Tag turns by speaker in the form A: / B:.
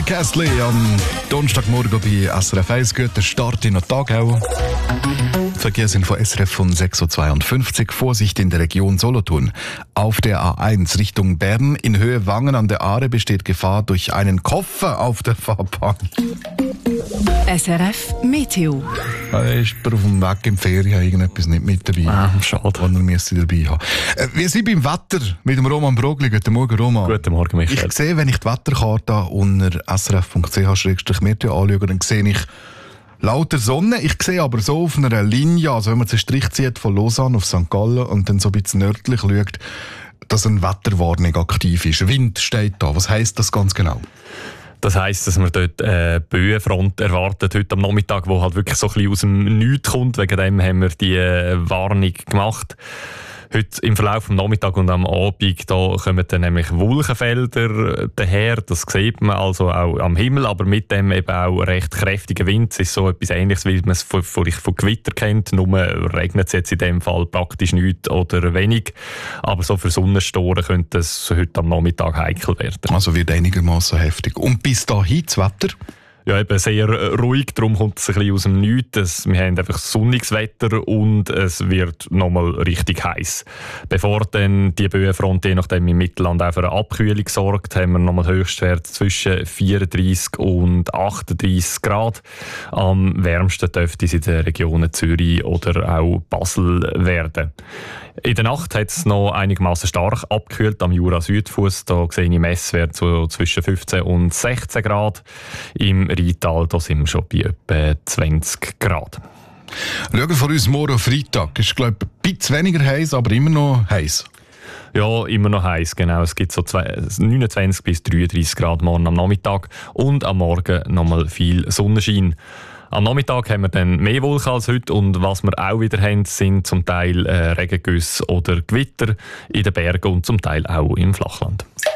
A: Castley am Donnerstagmorgen bei SRF 1. Guten Start in den Tag auch. Verkehrsinfo SRF von 6.52 Uhr. Vorsicht in der Region Solothurn. Auf der A1 Richtung Bern in Höhe Wangen an der Aare besteht Gefahr durch einen Koffer auf der Fahrbahn.
B: SRF Meteo.
A: Ist auf dem Weg in die Ferien irgendetwas nicht mit dabei?
C: Schade.
A: Was er müsste dabei haben. Wir sind beim Wetter mit dem Roman Brogli. Guten Morgen, Roman.
C: Guten Morgen, Michael.
A: Ich sehe, wenn ich die Wetterkarte unter srf.ch/meteo anschaue, dann sehe ich lauter Sonne. Ich sehe aber so auf einer Linie, also wenn man den Strich zieht von Lausanne auf St. Gallen und dann so ein bisschen nördlich schaut, dass eine Wetterwarnung aktiv ist. Wind steht da. Was heisst das ganz genau?
C: Das heisst, dass man dort eine Böenfront erwartet heute am Nachmittag, die halt wirklich so ein bisschen aus dem Nichts kommt. Wegen dem haben wir die Warnung gemacht. Heute im Verlauf des Nachmittags und am Abend da kommen dann nämlich Wolkenfelder daher. Das sieht man also auch am Himmel, aber mit dem eben auch recht kräftiger Wind. Es ist so etwas Ähnliches, wie man es von Gewitter kennt. Nur regnet es jetzt in dem Fall praktisch nichts oder wenig. Aber so für Sonnenstoren könnte es heute am Nachmittag heikel werden.
A: Also wird einigermaßen heftig. Und bis dahin das Wetter?
C: Ja, eben sehr ruhig, darum kommt es ein bisschen aus dem Nichts. Wir haben einfach sonniges Wetter und es wird nochmal richtig heiß. Bevor dann die Böenfront je nachdem im Mittelland auch für eine Abkühlung sorgt, haben wir nochmal Höchstwert zwischen 34 und 38 Grad. Am wärmsten dürfte es in den Regionen Zürich oder auch Basel werden. In der Nacht hat es noch einigermaßen stark abgekühlt am Jura-Südfuss. Da sehe ich Messwert so zwischen 15 und 16 Grad. Im Rheintal da sind wir schon bei etwa 20 Grad.
A: Schauen wir von uns morgen Freitag. Ist, glaube ich, ein bisschen weniger heiß, aber immer noch heiß.
C: Ja, immer noch heiß, genau. Es gibt so 29 bis 33 Grad morgen am Nachmittag und am Morgen nochmal viel Sonnenschein. Am Nachmittag haben wir dann mehr Wolken als heute und was wir auch wieder haben, sind zum Teil Regengüsse oder Gewitter in den Bergen und zum Teil auch im Flachland.